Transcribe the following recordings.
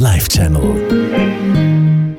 Live-Channel.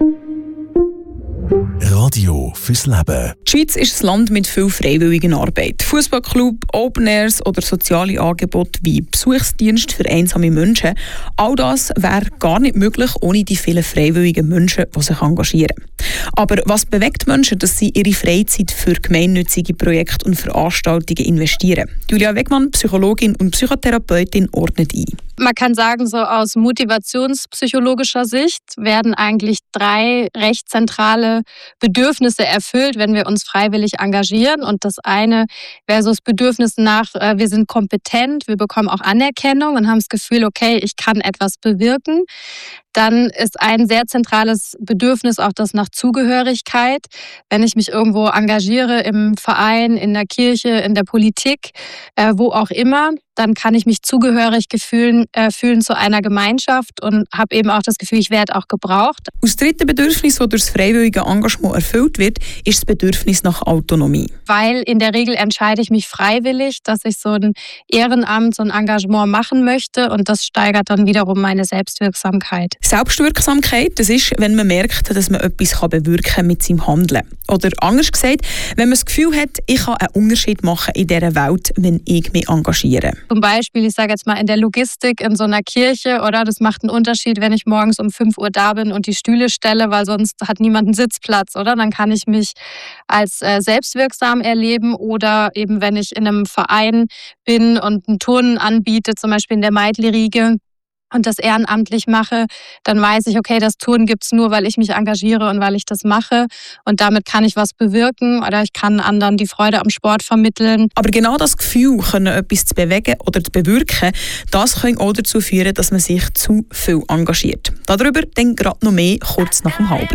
Radio fürs Leben. Die Schweiz ist ein Land mit viel freiwilliger Arbeit. Fußballclub, Open Airs oder soziale Angebote wie Besuchsdienst für einsame Menschen. All das wäre gar nicht möglich ohne die vielen freiwilligen Menschen, die sich engagieren. Aber was bewegt Menschen, dass sie ihre Freizeit für gemeinnützige Projekte und Veranstaltungen investieren? Julia Wegmann, Psychologin und Psychotherapeutin, ordnet ein. Man kann sagen, so aus motivationspsychologischer Sicht werden eigentlich 3 recht zentrale Bedürfnisse erfüllt, wenn wir uns freiwillig engagieren. Und das eine wäre so das Bedürfnis nach, wir sind kompetent, wir bekommen auch Anerkennung und haben das Gefühl, okay, ich kann etwas bewirken. Dann ist ein sehr zentrales Bedürfnis auch das nach Zugehörigkeit. Wenn ich mich irgendwo engagiere, im Verein, in der Kirche, in der Politik, wo auch immer, dann kann ich mich zugehörig fühlen zu einer Gemeinschaft und habe eben auch das Gefühl, ich werde auch gebraucht. Das dritte Bedürfnis, das durch das freiwillige Engagement erfüllt wird, ist das Bedürfnis nach Autonomie. Weil in der Regel entscheide ich mich freiwillig, dass ich so ein Ehrenamt, so ein Engagement machen möchte und das steigert dann wiederum meine Selbstwirksamkeit. Selbstwirksamkeit, das ist, wenn man merkt, dass man etwas bewirken kann mit seinem Handeln. Oder anders gesagt, wenn man das Gefühl hat, ich kann einen Unterschied machen in dieser Welt, wenn ich mich engagiere. Zum Beispiel, ich sage jetzt mal in der Logistik in so einer Kirche, oder? Das macht einen Unterschied, wenn ich morgens um 5 Uhr da bin und die Stühle stelle, weil sonst hat niemand einen Sitzplatz, oder? Dann kann ich mich als selbstwirksam erleben oder eben, wenn ich in einem Verein bin und einen Turnen anbiete, zum Beispiel in der Meitli-Riege, und das ehrenamtlich mache, dann weiß ich, okay, das Turnen gibt es nur, weil ich mich engagiere und weil ich das mache. Und damit kann ich was bewirken oder ich kann anderen die Freude am Sport vermitteln. Aber genau das Gefühl, etwas zu bewegen oder zu bewirken, das kann auch dazu führen, dass man sich zu viel engagiert. Darüber dann gerade noch mehr kurz nach dem Halb.